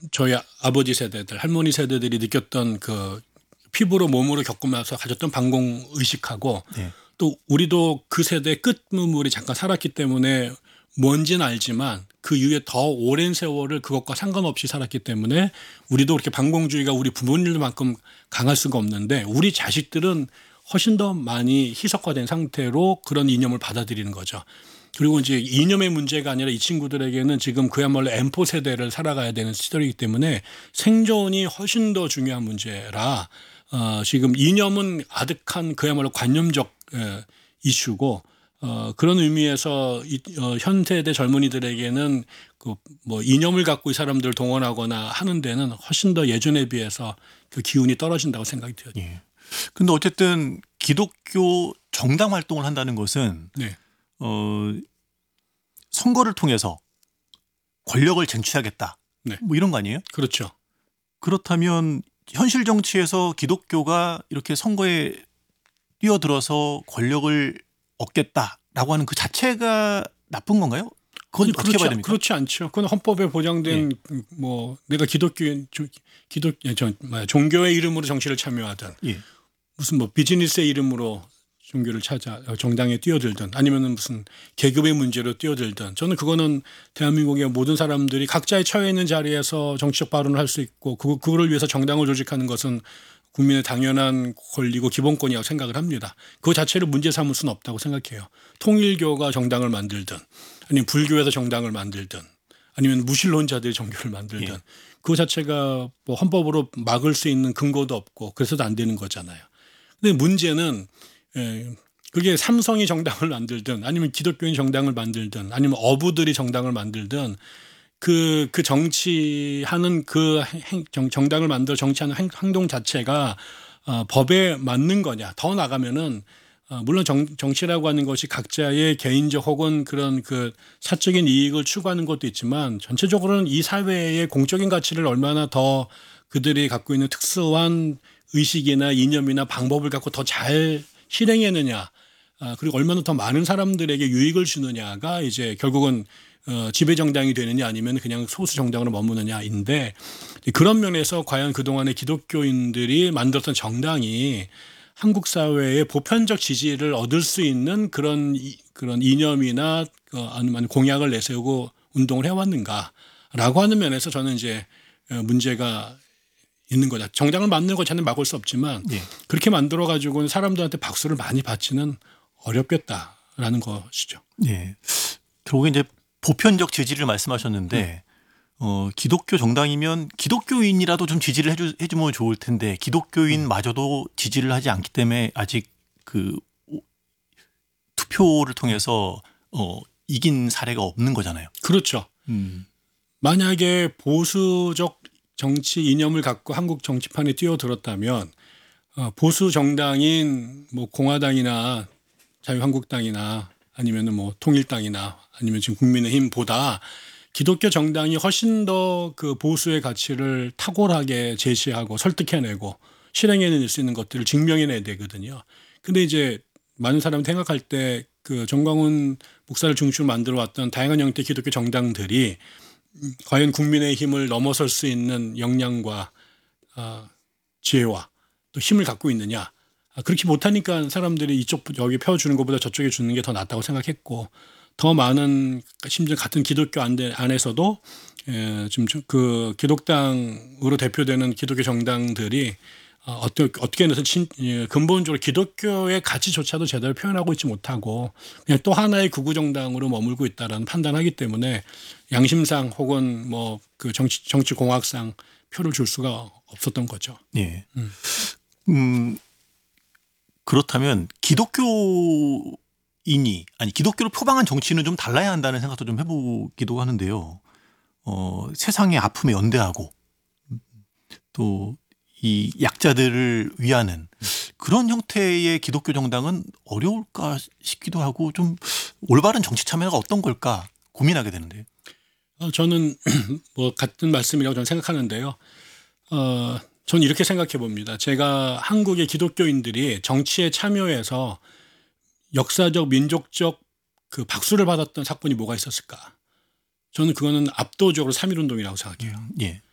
저희 아버지 세대들, 할머니 세대들이 느꼈던 그 피부로 몸으로 겪으면서 가졌던 반공 의식하고 네. 또 우리도 그 세대 끝무물이 잠깐 살았기 때문에 뭔지는 알지만 그 이후에 더 오랜 세월을 그것과 상관없이 살았기 때문에 우리도 그렇게 반공주의가 우리 부모님들만큼 강할 수가 없는데 우리 자식들은 훨씬 더 많이 희석화된 상태로 그런 이념을 받아들이는 거죠. 그리고 이제 이념의 문제가 아니라 이 친구들에게는 지금 그야말로 M4 세대를 살아가야 되는 시절이기 때문에 생존이 훨씬 더 중요한 문제라 지금 이념은 아득한 그야말로 관념적 이슈고 그런 의미에서 현 세대 젊은이들에게는 그 뭐 이념을 갖고 이 사람들을 동원하거나 하는 데는 훨씬 더 예전에 비해서 그 기운이 떨어진다고 생각이 들어요. 예. 근데 어쨌든 기독교 정당 활동을 한다는 것은 네. 선거를 통해서 권력을 쟁취하겠다. 네. 뭐 이런 거 아니에요? 그렇죠. 그렇다면 현실 정치에서 기독교가 이렇게 선거에 뛰어들어서 권력을 얻겠다라고 하는 그 자체가 나쁜 건가요? 그건 아니, 어떻게 봐야 됩니까? 그렇지 않죠. 그건 헌법에 보장된 뭐 내가 기독교인 종교의 이름으로 정치를 참여하든 예. 무슨 뭐 비즈니스의 이름으로 종교를 찾아 정당에 뛰어들든 아니면은 무슨 계급의 문제로 뛰어들든 저는 그거는 대한민국의 모든 사람들이 각자의 처해 있는 자리에서 정치적 발언을 할 수 있고 그거를 위해서 정당을 조직하는 것은 국민의 당연한 권리고 기본권이라고 생각을 합니다. 그 자체를 문제 삼을 수는 없다고 생각해요. 통일교가 정당을 만들든 아니면 불교에서 정당을 만들든 아니면 무신론자들이 종교를 만들든 그 자체가 뭐 헌법으로 막을 수 있는 근거도 없고 그래서도 안 되는 거잖아요. 근데 문제는 그게 삼성이 정당을 만들든 아니면 기독교인 정당을 만들든 아니면 어부들이 정당을 만들든 그 정치하는 정당을 만들어 정치하는 행동 자체가 법에 맞는 거냐. 더 나가면은 물론 정치라고 하는 것이 각자의 개인적 혹은 그런 그 사적인 이익을 추구하는 것도 있지만 전체적으로는 이 사회의 공적인 가치를 얼마나 더 그들이 갖고 있는 특수한 의식이나 이념이나 방법을 갖고 더 잘 실행했느냐. 그리고 얼마나 더 많은 사람들에게 유익을 주느냐가 이제 결국은 지배 정당이 되느냐 아니면 그냥 소수 정당으로 머무느냐인데 그런 면에서 과연 그동안의 기독교인들이 만들었던 정당이 한국 사회의 보편적 지지를 얻을 수 있는 그런 이념이나 아니면 공약을 내세우고 운동을 해왔는가라고 하는 면에서 저는 이제 문제가 있는 거다. 정당을 만드는 것 자체는 막을 수 없지만 그렇게 만들어 가지고는 사람들한테 박수를 많이 받지는 어렵겠다라는 것이죠. 예. 결국에 이제 보편적 지지를 말씀하셨는데 기독교 정당이면 기독교인이라도 좀 지지를 해주면 좋을 텐데 기독교인마저도 지지를 하지 않기 때문에 아직 그 투표를 통해서 이긴 사례가 없는 거잖아요. 그렇죠. 만약에 보수적 정치 이념을 갖고 한국 정치판에 뛰어들었다면 보수 정당인 뭐 공화당이나 자유한국당이나 아니면은 뭐 통일당이나 아니면 지금 국민의힘보다 기독교 정당이 훨씬 더 그 보수의 가치를 탁월하게 제시하고 설득해내고 실행해낼 수 있는 것들을 증명해내야 되거든요. 근데 이제 많은 사람이 생각할 때 그 정광훈 목사를 중심으로 만들어 왔던 다양한 형태의 기독교 정당들이 과연 국민의 힘을 넘어설 수 있는 역량과 지혜와 또 힘을 갖고 있느냐. 그렇게 못하니까 사람들이 이쪽 여기 펴주는 것보다 저쪽에 주는 게 더 낫다고 생각했고 더 많은 심지어 같은 기독교 안에서도 지금 그 기독당으로 대표되는 기독교 정당들이 어떻게 해서 근본적으로 기독교의 가치조차도 제대로 표현하고 있지 못하고 그냥 또 하나의 극우 정당으로 머물고 있다라는 판단하기 때문에 양심상 혹은 뭐 그 정치 공학상 표를 줄 수가 없었던 거죠. 예. 그렇다면 기독교인이 아니 기독교를 표방한 정치는 좀 달라야 한다는 생각도 좀 해보기도 하는데요. 세상의 아픔에 연대하고 또 이 약자들을 위하는 그런 형태의 기독교 정당은 어려울까 싶기도 하고 좀 올바른 정치 참여가 어떤 걸까 고민하게 되는데요. 저는 뭐 같은 말씀이라고 저는 생각하는데요. 저는 이렇게 생각해 봅니다. 제가 한국의 기독교인들이 정치에 참여해서 역사적 민족적 그 박수를 받았던 사건이 뭐가 있었을까? 저는 그거는 압도적으로 3.1운동이라고 생각해요. 예.